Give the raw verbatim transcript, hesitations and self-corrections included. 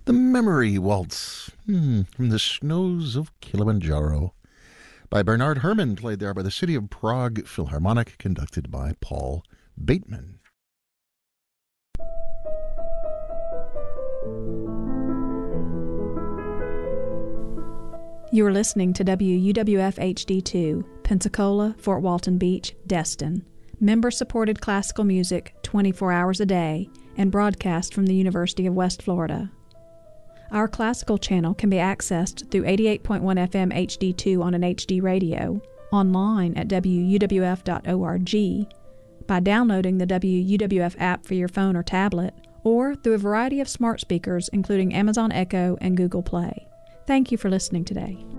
The Memory Waltz hmm, from the snows of Kilimanjaro by Bernard Herrmann, played there by the City of Prague Philharmonic, conducted by Paul Bateman. You are listening to W U W F H D two, Pensacola, Fort Walton Beach, Destin. Member-supported classical music twenty-four hours a day and broadcast from the University of West Florida. Our classical channel can be accessed through eighty-eight point one F M H D two on an H D radio, online at W U W F dot org, by downloading the W U W F app for your phone or tablet, or through a variety of smart speakers including Amazon Echo and Google Play. Thank you for listening today.